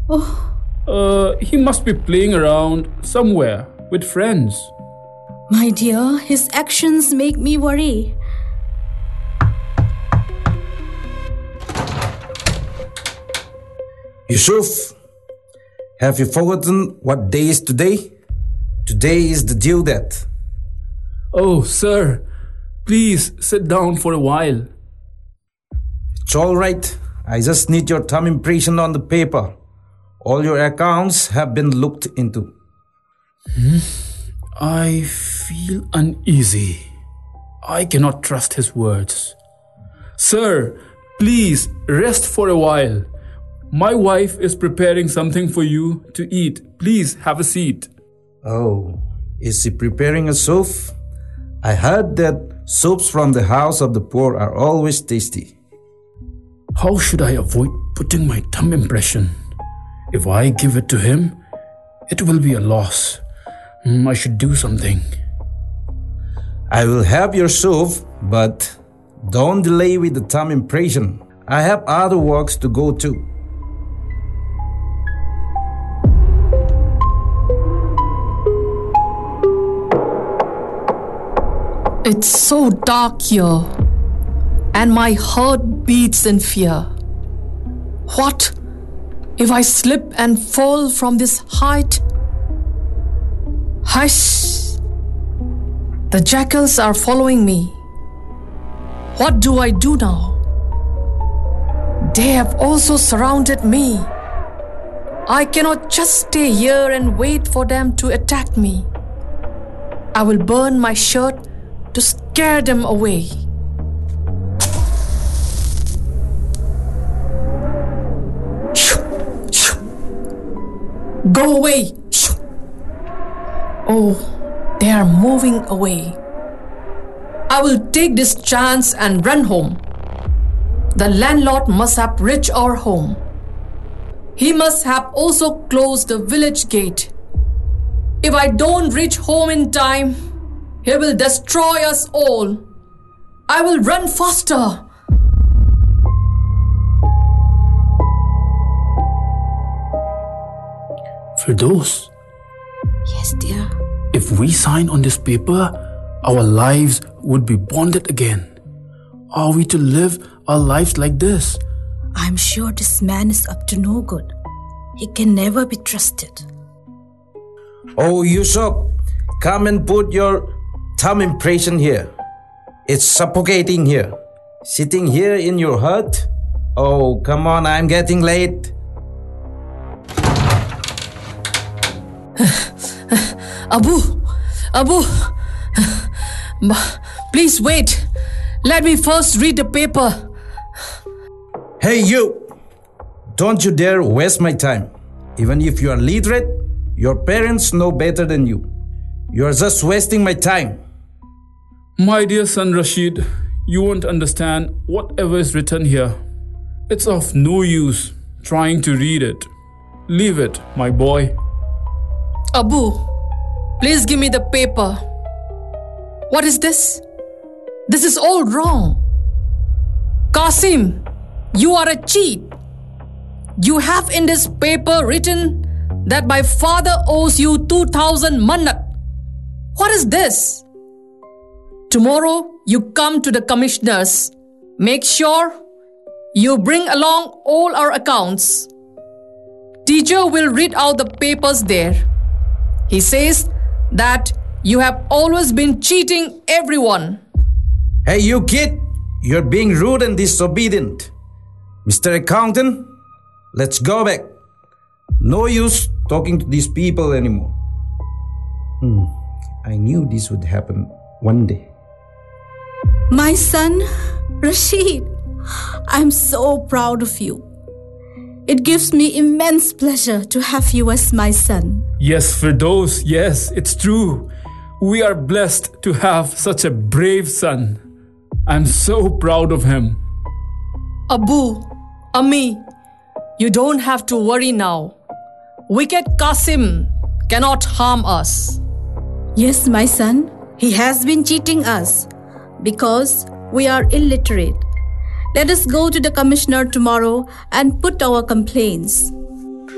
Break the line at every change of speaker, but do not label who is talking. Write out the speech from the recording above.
He must be playing around somewhere with friends.
My dear, his actions make me worry.
Yusuf, have you forgotten what day is today? Today is the due date.
Oh, sir, please sit down for a while.
It's all right. I just need your thumb impression on the paper. All your accounts have been looked into.
I feel uneasy. I cannot trust his words. Sir, please rest for a while. My wife is preparing something for you to eat. Please have a seat.
Oh, is she preparing a soup? I heard that soups from the house of the poor are always tasty.
How should I avoid putting my thumb impression? If I give it to him, it will be a loss. I should do something.
I will have your soup, but don't delay with the thumb impression. I have other works to go to.
It's so dark here, and my heart beats in fear. What if I slip and fall from this height? Hush! The jackals are following me. What do I do now? They have also surrounded me. I cannot just stay here and wait for them to attack me. I will burn my shirt to scare them away. Go away! Oh, they are moving away. I will take this chance and run home. The landlord must have reached our home. He must have also closed the village gate. If I don't reach home in time, he will destroy us all. I will run faster.
Firdaus,
Yes, dear.
if we sign on this paper, our lives would be bonded again. Are we to live our lives like this?
I'm sure this man is up to no good. He can never be trusted.
Oh, Yusuf, come and put your thumb impression here. It's suffocating here. Sitting here in your hut? Oh, come on, I'm getting late.
Abu, please wait. Let me first read the paper.
Hey, you! Don't you dare waste my time. Even if you are literate, your parents know better than you. You are just wasting my time.
My dear son Rashid, you won't understand whatever is written here. It's of no use trying to read it. Leave it, my boy.
Abu, please give me the paper. What is this? This is all wrong. Qasim, you are a cheat. You have in this paper written that my father owes you 2,000 mannat. What is this? Tomorrow you come to the commissioners. Make sure you bring along all our accounts. Teacher will read out the papers there. He says that you have always been cheating everyone.
Hey, you kid! You're being rude and disobedient. Mr. Accountant, let's go back. No use talking to these people anymore. I knew this would happen one day.
My son, Rashid, I'm so proud of you. It gives me immense pleasure to have you as my son.
Yes, Firdaus, yes, it's true. We are blessed to have such a brave son. I'm so proud of him.
Abu, Ami, you don't have to worry now. Wicked Qasim cannot harm us.
Yes, my son, he has been cheating us because we are illiterate. Let us go to the commissioner tomorrow and put our complaints.